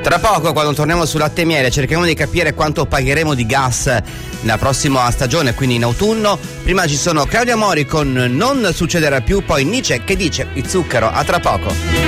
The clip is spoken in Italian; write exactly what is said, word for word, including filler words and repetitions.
Tra poco, quando torniamo su Latte e Miele, cercheremo di capire quanto pagheremo di gas nella prossima stagione, quindi in autunno. Prima ci sono Claudia Mori con Non succederà più, poi Nietzsche che dice il zucchero. A tra poco.